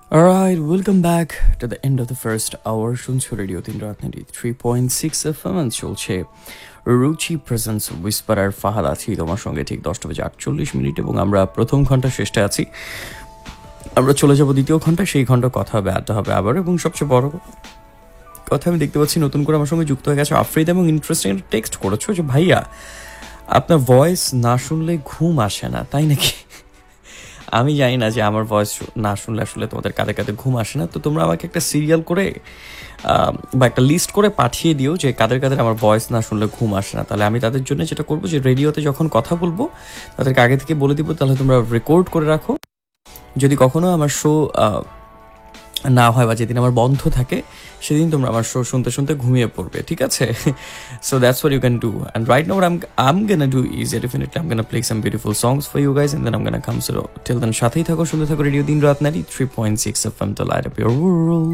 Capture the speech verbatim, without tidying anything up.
Alright, welcome back to the end of the first hour. শুনছো radio তিন রাত ninety three point six F M চলছে রুচি presence উইসপারার Fahad আছি তোমার সঙ্গে ঠিক দশটা বাজে আটচল্লিশ মিনিট এবং আমরা প্রথম ঘন্টা শেষে আছি। আমরা চলে যাব দ্বিতীয় ঘন্টা, সেই ঘন্টা কথা হবে আড্ডা হবে আবার। এবং সবচেয়ে বড় কথা আমি দেখতে পাচ্ছি নতুন করে আমার সঙ্গে যুক্ত হয়ে গেছে আফ্রিদ এবং ইন্টারেস্টিং টেক্সট করেছো যে ভাইয়া আপনার ভয়েস না শুনলে ঘুম আসে না, তাই নাকি? আমি জানি না যে আমার ভয়েস না শুনলে আসলে তোমাদের কাঁধে কাঁধে ঘুম আসে না, তো তোমরা আমাকে একটা সিরিয়াল করে বা একটা লিস্ট করে পাঠিয়ে দিও যে কাদের কাদের আমার ভয়েস না শুনলে ঘুম আসে না। তাহলে আমি তাদের জন্য যেটা করবো যে রেডিওতে যখন কথা বলবো তাদেরকে আগে থেকে বলে দিব, তাহলে তোমরা রেকর্ড করে রাখো। যদি কখনো আমার শো না হয় বা যেদিন আমার বন্ধ থাকে সেদিন তোমরা আমার শো শুনতে শুনতে ঘুমিয়ে পড়বে, ঠিক আছে? So that's what you can do. And right now um um gonna do is definitely um gonna play some beautiful songs for you guys and then um gonna come. So till then সাথেই থাকো, শুনতে থাকো radio দিন রাত ninety three point six F M two light up your world.